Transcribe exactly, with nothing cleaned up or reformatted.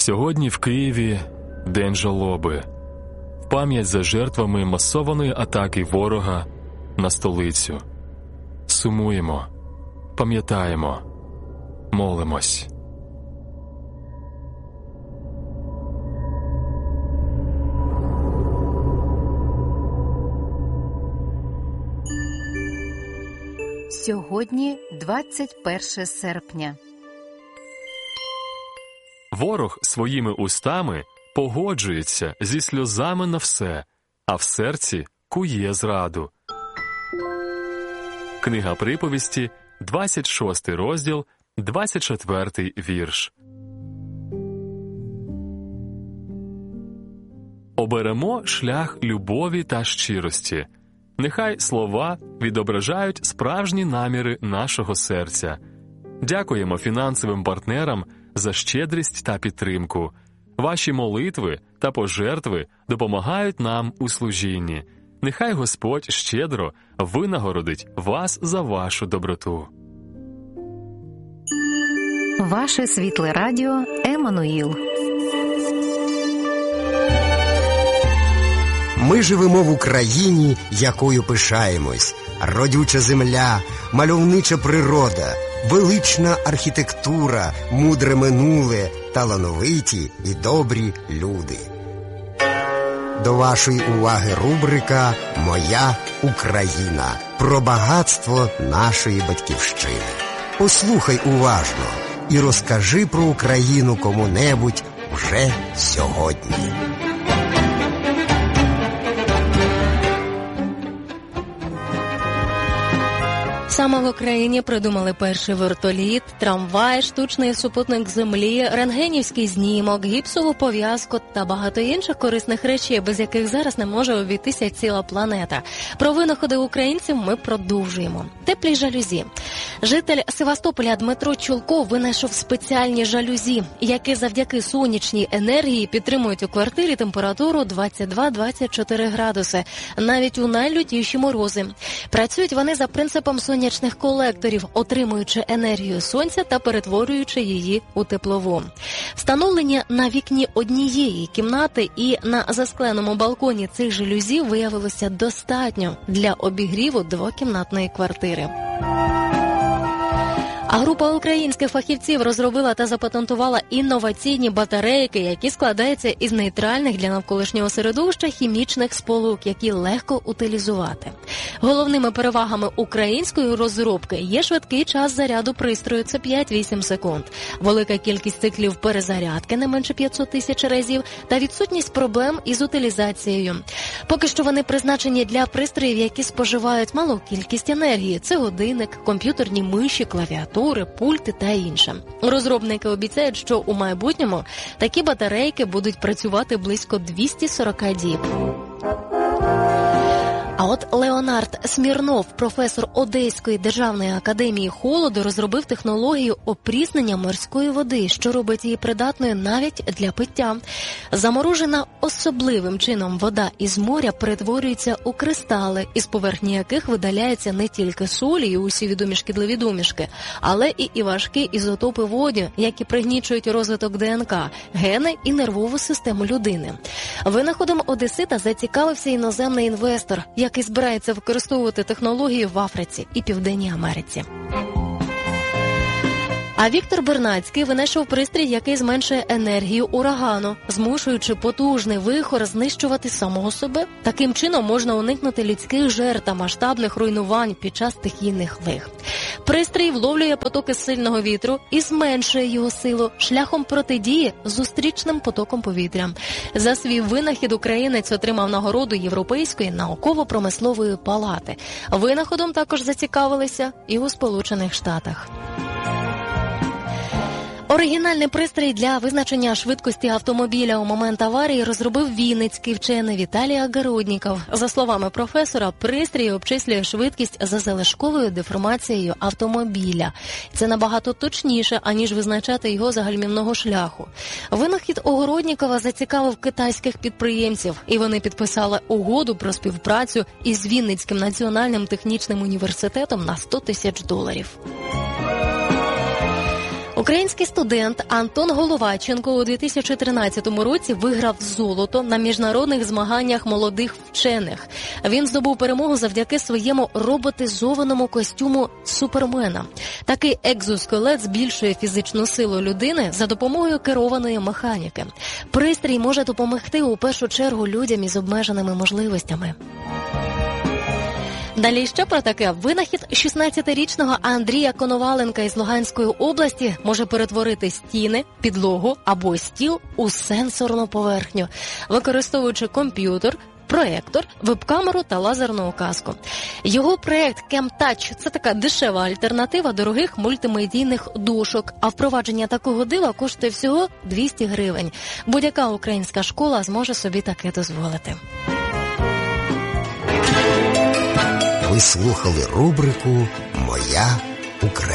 Сьогодні в Києві День жалоби. В пам'ять за жертвами масованої атаки ворога на столицю. Сумуємо, пам'ятаємо, молимось. Сьогодні двадцять перше серпня. Ворог своїми устами погоджується зі сльозами на все, а в серці кує зраду. Книга приповісті, двадцять шостий розділ, двадцять четвертий вірш. Оберемо шлях любові та щирості. Нехай слова відображають справжні наміри нашого серця. Дякуємо фінансовим партнерам за щедрість та підтримку. Ваші молитви та пожертви допомагають нам у служінні. Нехай Господь щедро винагородить вас за вашу доброту. Ваше світле радіо Еммануїл. Ми живемо в Україні, якою пишаємось. Родюча земля, мальовнича природа, велична архітектура, мудре минуле, талановиті і добрі люди. До вашої уваги рубрика «Моя Україна» про багатство нашої батьківщини. Послухай уважно і розкажи про Україну кому-небудь вже сьогодні. Саме в Україні придумали перший вертоліт, трамвай, штучний супутник землі, рентгенівський знімок, гіпсову пов'язку та багато інших корисних речей, без яких зараз не може обійтися ціла планета. Про винаходи українців ми продовжуємо. Теплі жалюзі. Житель Севастополя Дмитро Чулков винайшов спеціальні жалюзі, які завдяки сонячній енергії підтримують у квартирі температуру двадцять два - двадцять чотири градуси, навіть у найлютіші морози. Працюють вони за принципом сонячних колекторів, отримуючи енергію сонця та перетворюючи її у теплову. Встановлення на вікні однієї кімнати і на заскленому балконі цих жалюзі виявилося достатньо для обігріву двокімнатної квартири. А група українських фахівців розробила та запатентувала інноваційні батарейки, які складаються із нейтральних для навколишнього середовища хімічних сполук, які легко утилізувати. Головними перевагами української розробки є швидкий час заряду пристрою – це п'ять-вісім секунд, велика кількість циклів перезарядки – не менше п'ятсот тисяч разів та відсутність проблем із утилізацією. Поки що вони призначені для пристроїв, які споживають малу кількість енергії – це годинник, комп'ютерні миші, клавіатури, пульти та інше. Розробники обіцяють, що у майбутньому такі батарейки будуть працювати близько двісті сорок діб. А от Леонард Смірнов, професор Одеської державної академії холоду, розробив технологію опріснення морської води, що робить її придатною навіть для пиття. Заморожена особливим чином вода із моря перетворюється у кристали, із поверхні яких видаляються не тільки солі і усі відомі шкідливі домішки, але і, і важкі ізотопи воді, які пригнічують розвиток ДНК, гени і нервову систему людини. Винаходом одесита зацікавився іноземний інвестор, який збирається використовувати технології в Африці і Південній Америці. А Віктор Бернацький винайшов пристрій, який зменшує енергію урагану, змушуючи потужний вихор знищувати самого себе. Таким чином можна уникнути людських жертв та масштабних руйнувань під час стихійних лих. Пристрій вловлює потоки сильного вітру і зменшує його силу шляхом протидії зустрічним потоком повітря. За свій винахід українець отримав нагороду Європейської науково-промислової палати. Винаходом також зацікавилися і у Сполучених Штатах. Оригінальний пристрій для визначення швидкості автомобіля у момент аварії розробив вінницький вчений Віталій Огородніков. За словами професора, пристрій обчислює швидкість за залишковою деформацією автомобіля. Це набагато точніше, аніж визначати його за гальмівного шляху. Винахід Огороднікова зацікавив китайських підприємців, і вони підписали угоду про співпрацю із Вінницьким національним технічним університетом на сто тисяч доларів. Український студент Антон Головаченко у дві тисячі тринадцятому році виграв золото на міжнародних змаганнях молодих вчених. Він здобув перемогу завдяки своєму роботизованому костюму Супермена. Такий екзоскелет збільшує фізичну силу людини за допомогою керованої механіки. Пристрій може допомогти у першу чергу людям із обмеженими можливостями. Далі що про таке? Винахід шістнадцятирічного Андрія Коноваленка із Луганської області може перетворити стіни, підлогу або стіл у сенсорну поверхню, використовуючи комп'ютер, проектор, веб-камеру та лазерну указку. Його проект CamTouch – це така дешева альтернатива дорогих мультимедійних дошок, а впровадження такого дива коштує всього двісті гривень. Будь-яка українська школа зможе собі таке дозволити. Ви слухали рубрику «Моя Україна».